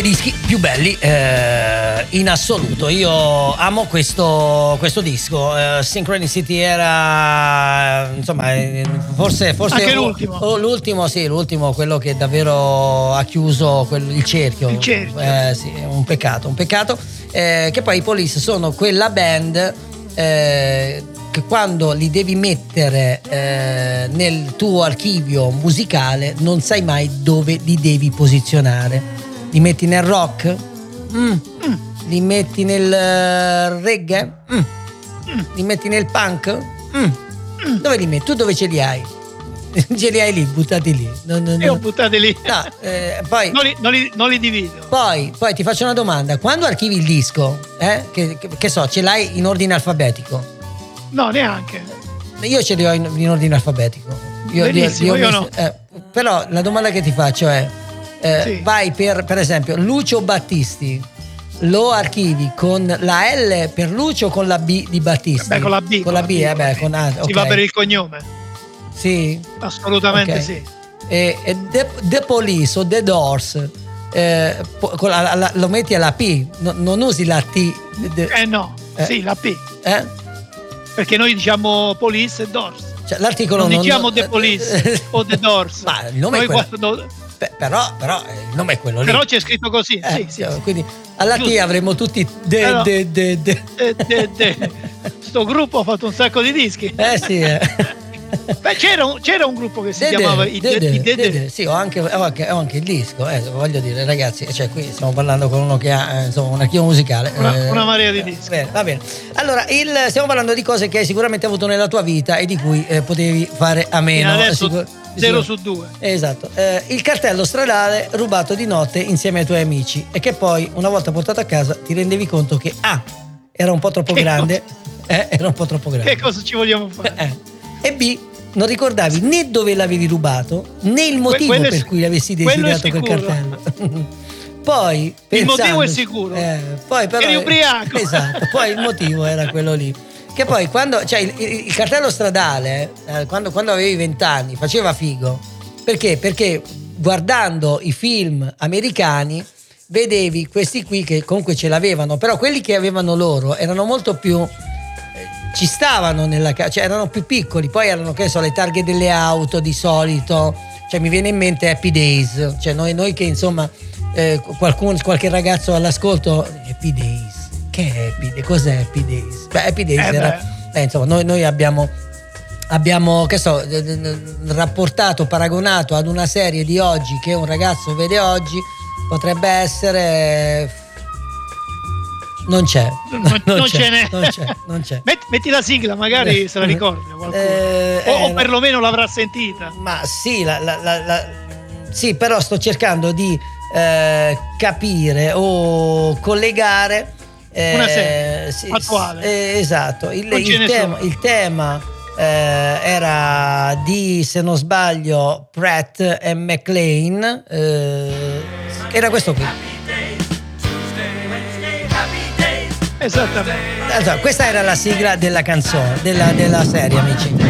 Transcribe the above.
Dischi più belli in assoluto. Io amo questo disco. Synchronicity era, insomma, forse anche l'ultimo. L'ultimo, quello che davvero ha chiuso il cerchio. Sì, un peccato. Che poi i Police sono quella band che quando li devi mettere nel tuo archivio musicale non sai mai dove li devi posizionare. Li metti nel rock? Li metti nel reggae? Li metti nel punk? Dove li metti? Tu dove ce li hai? Ce li hai lì, buttati lì. Io buttati lì. No, poi non li divido. Poi ti faccio una domanda. Quando archivi il disco, che so, ce l'hai in ordine alfabetico? No, neanche. Io ce li ho in ordine alfabetico. Benissimo, io no. Però la domanda che ti faccio è: sì. vai per esempio Lucio Battisti, lo archivi con la L per Lucio o con la B di Battisti? Beh, con la B. Con la B, okay. Si va per il cognome. Sì? Assolutamente okay. Sì. E The Police o The Doors, lo metti alla P, non usi la T? No, sì, la P. Perché noi diciamo Police e Doors. Cioè, l'articolo non diciamo The Police o The Doors. Ma il nome noi è quello. Però il nome è quello lì. Però c'è scritto così. Sì. Quindi alla T avremo tutti Sto gruppo ha fatto un sacco di dischi. Sì. Beh, c'era un gruppo che si chiamava i Dede. Sì, ho anche il disco, voglio dire, ragazzi, cioè qui stiamo parlando con uno che ha insomma un archivio musicale, una marea di dischi. Va bene. Allora, stiamo parlando di cose che hai sicuramente avuto nella tua vita e di cui potevi fare a meno. Adesso 0 su 2. Esatto. Il cartello stradale rubato di notte insieme ai tuoi amici e che poi una volta portato a casa ti rendevi conto che era un po' troppo grande. Era un po' troppo grande. Che cosa ci vogliamo fare? E B, non ricordavi né dove l'avevi rubato né il motivo per cui avessi desiderato quel cartello. Poi il motivo è sicuro. Poi però eri ubriaco. Esatto, poi il motivo era quello lì. Che poi quando, cioè il cartello stradale, quando avevi 20 anni faceva figo. Perché? Perché guardando i film americani vedevi questi qui che comunque ce l'avevano, però quelli che avevano loro erano molto più ci stavano cioè erano più piccoli, poi erano, che so, le targhe delle auto di solito, cioè mi viene in mente Happy Days, cioè noi che insomma qualche ragazzo all'ascolto, Happy Days, che è Happy Days? Cos'è Happy Days? Beh, Happy Days era insomma noi abbiamo che so rapportato, paragonato ad una serie di oggi che un ragazzo vede oggi, potrebbe essere non c'è. Metti la sigla, magari se la ricorda qualcuno. O perlomeno l'avrà sentita. Ma sì, sì, però sto cercando di capire o collegare una serie attuale. Esatto. Il tema era di, se non sbaglio, Pratt e McLean. Era questo qui. Esattamente. Allora, questa era la sigla della canzone, della serie, amici.